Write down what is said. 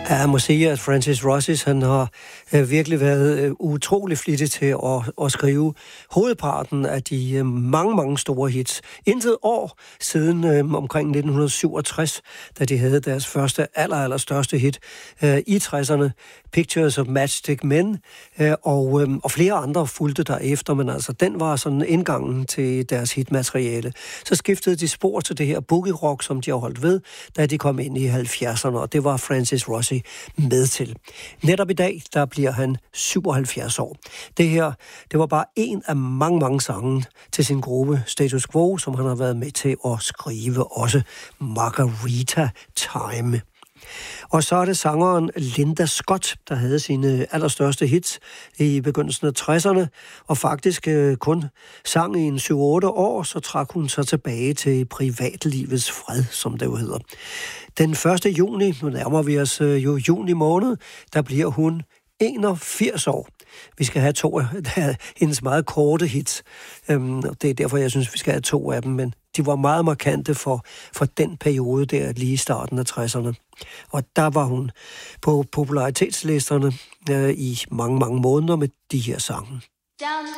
Ja, jeg må sige, at Francis Rossis, han har virkelig været utrolig flittig til at skrive hovedparten af de mange store hits. Intet år siden omkring 1967, da de havde deres første allerstørste hit i 60'erne, Pictures of Matchstick Men, og flere andre fulgte derefter, men altså den var sådan indgangen til deres hitmateriale. Så skiftede de spor til det her boogie-rock, som de har holdt ved, da de kom ind i 70'erne, og det var Francis Rossi med til. Netop i dag, der bliver han 77 år. Det her, det var bare en af mange sange til sin gruppe Status Quo, som han har været med til at skrive også Margarita Time. Og så er det sangeren Linda Scott, der havde sine allerstørste hits i begyndelsen af 60'erne, og faktisk kun sang i en 7-8 år, så trak hun sig tilbage til privatlivets fred, som det jo hedder. Den 1. juni, nu nærmer vi os jo juni måned, der bliver hun 81 år. Vi skal have 2 af hendes meget korte hits. Det er derfor, jeg synes, vi skal have 2 af dem, men de var meget markante for den periode der, lige i starten af 60'erne. Og der var hun på popularitetslisterne i mange måneder med de her sange.